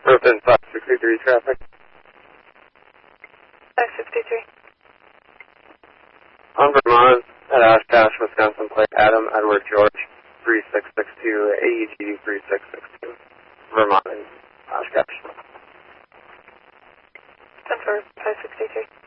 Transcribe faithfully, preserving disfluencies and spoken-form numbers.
Open five sixty-three traffic. five sixty-three. On Vermont at Oshkosh, Wisconsin, plate Adam Edward George three six six two, A E G three six six two. Vermont and Oshkosh. ten four, five sixty-three.